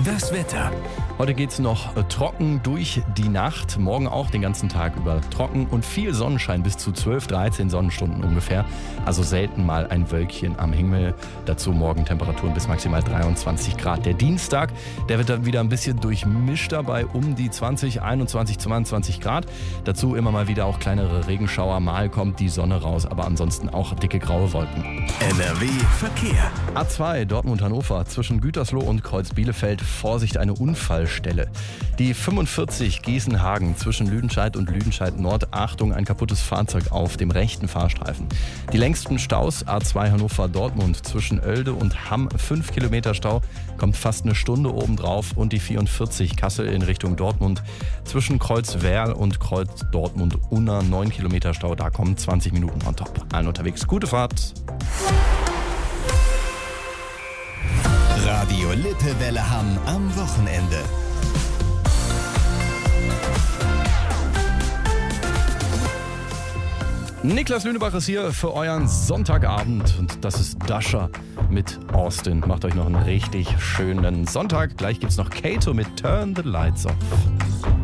Das Wetter. Heute geht's noch trocken durch die Nacht. Morgen auch den ganzen Tag über trocken und viel Sonnenschein, bis zu 12, 13 Sonnenstunden ungefähr. Also selten mal ein Wölkchen am Himmel. Dazu morgen Temperaturen bis maximal 23 Grad. Der Dienstag, der wird dann wieder ein bisschen durchmischter bei um die 20, 21, 22 Grad. Dazu immer mal wieder auch kleinere Regenschauer. Mal kommt die Sonne raus, aber ansonsten auch dicke graue Wolken. NRW Verkehr. A2 Dortmund-Hannover zwischen Gütersloh und Kreuz-Bielefeld. Vorsicht, eine Unfallstelle. Die 45 Gießen-Hagen zwischen Lüdenscheid und Lüdenscheid-Nord. Achtung, ein kaputtes Fahrzeug auf dem rechten Fahrstreifen. Die längsten Staus A2 Hannover-Dortmund zwischen Oelde und Hamm. 5 Kilometer Stau, kommt fast eine Stunde obendrauf. Und die 44 Kassel in Richtung Dortmund zwischen Kreuz-Werl und Kreuz-Dortmund-Unna. 9 Kilometer Stau, da kommen 20 Minuten on top. Allen unterwegs, gute Fahrt. Radio Lippewelle Hamm am Wochenende. Niklas Lünebach ist hier für euren Sonntagabend und das ist Dasher mit Austin. Macht euch noch einen richtig schönen Sonntag. Gleich gibt's noch Kato mit Turn the Lights Off.